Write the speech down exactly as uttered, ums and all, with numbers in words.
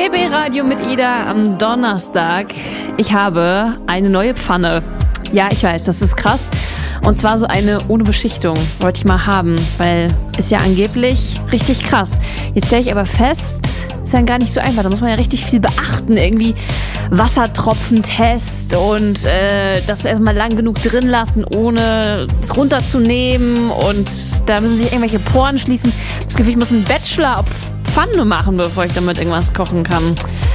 B B Radio mit Ida am Donnerstag. Ich habe eine neue Pfanne. Ja, ich weiß, das ist krass. Und zwar so eine ohne Beschichtung wollte ich mal haben, weil ist ja angeblich richtig krass. Jetzt stelle ich aber fest, ist ja gar nicht so einfach. Da muss man ja richtig viel beachten. Irgendwie Wassertropfentest und äh, das erstmal lang genug drin lassen, ohne es runterzunehmen. Und da müssen sich irgendwelche Poren schließen. Das Gefühl, ich muss einen Bachelor auf Pfanne machen, bevor ich damit irgendwas kochen kann.